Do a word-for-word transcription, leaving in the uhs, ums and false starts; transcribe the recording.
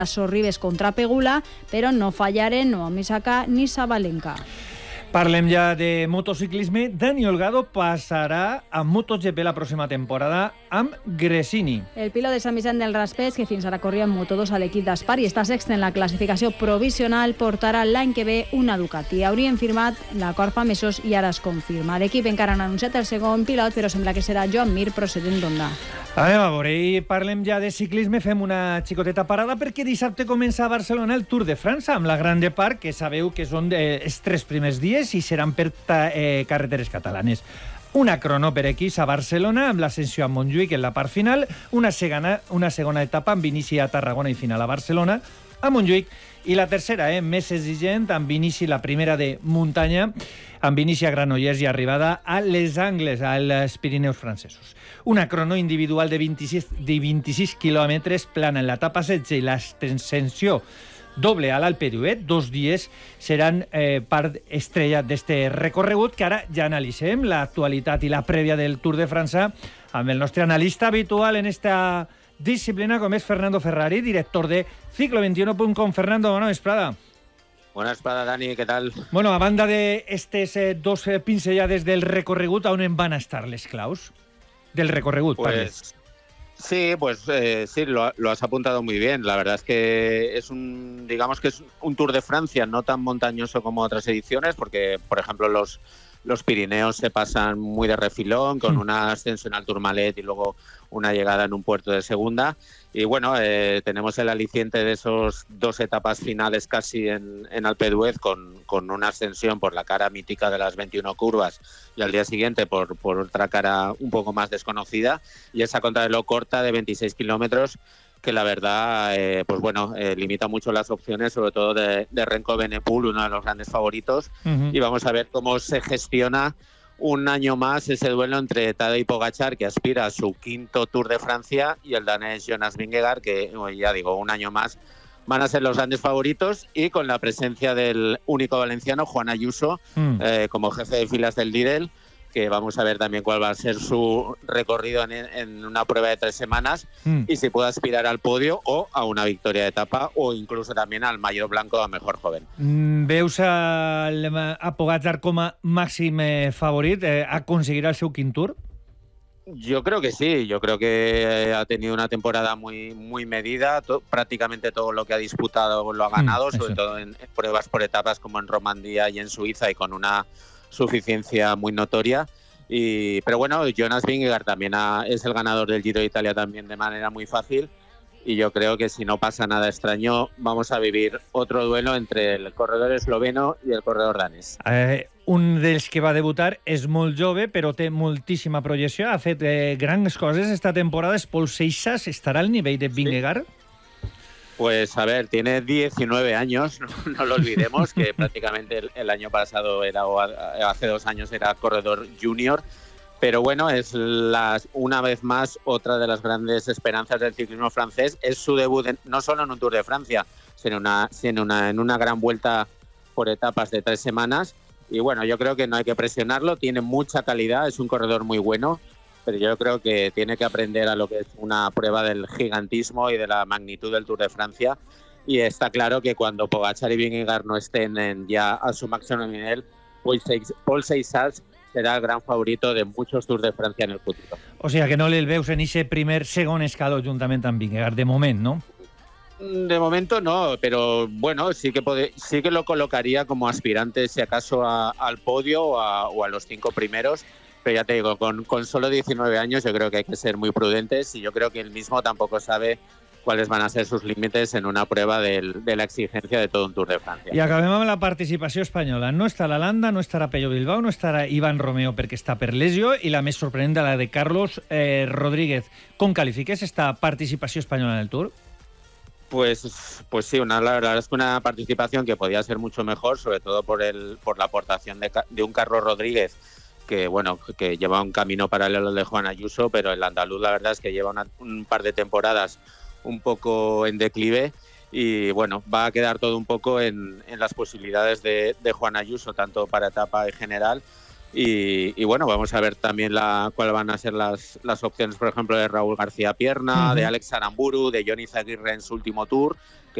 Sorribes contra Pegula, però no fallaren no Misaka ni Sabalenka. Parlem ja de motociclisme. Dani Olgado passarà a MotoGP la pròxima temporada amb Gresini. El pilot de Sant Vicent del Raspés, que fins ara corria en Moto dos a l'equip d'Aspar i està sexta en la classificació provisional, portarà l'any que ve una Ducati. Haurien firmat l'acord fa mesos i ara es confirma. L'equip encara no ha anunciat el segon pilot, però sembla que serà Joan Mir procedent d'Honda. Anem a veure, i parlem ja de ciclisme. Fem una xicoteta parada perquè dissabte comença a Barcelona el Tour de França amb la Grande Parc, que sabeu que són els tres primers dies i seran per eh, carreteres catalanes. Una crono per equips a Barcelona amb l'ascensió a Montjuïc en la part final, una segona, una segona etapa amb inici a Tarragona i final a Barcelona, a Montjuïc, i la tercera, eh, més exigent, amb inici la primera de muntanya, amb inici a Granollers i arribada a Les Angles, als Pirineus francesos. Una crono individual de vint-i-sis, de vint-i-sis quilòmetres plana en l'etapa setze i l'ascensió doble a l'Alpe d'Huez. Dos dies seran eh, part estrella d'este recorregut, que ara ja analitzem l'actualitat i la prèvia del Tour de França amb el nostre analista habitual en esta disciplina, com és Fernando Ferrari, director de ciclo veintiuno punto com. Fernando, bona vesprada. Bona vesprada, Dani, què tal? Bueno, a banda d'estes eh, dos eh, pinzellades del recorregut, on en van estar les claus del recorregut? Pues... Parles. Sí, pues eh, sí, lo, lo has apuntado muy bien. La verdad es que es un, digamos que es un Tour de Francia no tan montañoso como otras ediciones, porque, por ejemplo, los, los Pirineos se pasan muy de refilón, con una ascensión al Tourmalet y luego una llegada en un puerto de segunda. Y bueno, eh, tenemos el aliciente de esos dos etapas finales casi en, en Alpe d'Huez con, con una ascensión por la cara mítica de las veintiuna curvas y al día siguiente por, por otra cara un poco más desconocida, y esa contrarreloj corta de veintiséis kilómetros que la verdad, eh, pues bueno, eh, limita mucho las opciones, sobre todo de, de Renko Evenepoel, uno de los grandes favoritos, uh-huh. Y vamos a ver cómo se gestiona un año más ese duelo entre Tadej Pogačar, que aspira a su quinto Tour de Francia, y el danés Jonas Vingegaard, que ya digo, un año más van a ser los grandes favoritos, y con la presencia del único valenciano, Juan Ayuso, mm. eh, como jefe de filas del Lidl, que vamos a ver también cuál va a ser su recorrido en, en una prueba de tres semanas mm. y si puede aspirar al podio o a una victoria de etapa o incluso también al maillot blanco a mejor joven. Mm, veus a, a Pogačar com a màxim eh, favorit? Eh, aconseguirà el seu quint Tour? Yo creo que sí, yo creo que ha tenido una temporada muy, muy medida, to- prácticamente todo lo que ha disputado lo ha ganado, mm, sobre todo en, en pruebas por etapas como en Romandía y en Suiza, y con una suficiencia muy notoria. Y, pero bueno, Jonas Vingegaard también ha, es el ganador del Giro de Italia también de manera muy fácil, y yo creo que si no pasa nada extraño vamos a vivir otro duelo entre el corredor esloveno y el corredor danés. Eh, un dels que va debutar és molt jove, però té moltíssima projecció, ha fet eh, grans coses esta temporada. És Paul Seixas, estarà al nivell de Vingegaard? Sí. Pues a ver, tiene diecinueve años, no, no lo olvidemos, que prácticamente el, el año pasado era, o hace dos años era corredor junior, pero bueno, es la, una vez más otra de las grandes esperanzas del ciclismo francés. Es su debut en, no solo en un Tour de Francia, sino, una, sino una, en una gran vuelta por etapas de tres semanas. Y bueno, yo creo que no hay que presionarlo, tiene mucha calidad, es un corredor muy bueno, pero yo creo que tiene que aprender a lo que es una prueba del gigantismo y de la magnitud del Tour de Francia. Y está claro que cuando Pogačar y Vingegaard no estén en ya a su máximo nivel, Paul Seixas será el gran favorito de muchos Tours de Francia en el futuro. O sea, que no el veus en ese primer, segon escaló juntament amb Vingegaard, de moment, ¿no? De momento no, pero bueno, sí que pode, sí que lo colocaría como aspirante, si acaso, a, al podio o a, o a los cinco primeros. Pero ya te digo, con, con solo diecinueve años yo creo que hay que ser muy prudentes, y yo creo que él mismo tampoco sabe cuáles van a ser sus límites en una prueba del, de la exigencia de todo un Tour de Francia. I acabem amb la participació espanyola. No estarà Landa, no estarà Pello Bilbao, no estarà Iván Romeo perquè està per lesió, i la més sorprenent de la de Carlos eh, Rodríguez. Com qualifiques esta participació espanyola en el Tour? Pues, pues sí, una, la verdad es que una participación que podía ser mucho mejor, sobre todo por, el, por la aportación de, de un Carlos Rodríguez, que bueno, que lleva un camino paralelo al de Juan Ayuso, pero el andaluz la verdad es que lleva una, un par de temporadas un poco en declive, y bueno, va a quedar todo un poco en, en las posibilidades de, de Juan Ayuso, tanto para etapa y general. Y, y bueno, vamos a ver también la, cuáles van a ser las, las opciones, por ejemplo, de Raúl García Pierna, uh-huh. de Alex Aramburu, de Johnny Zaguirre en su último tour,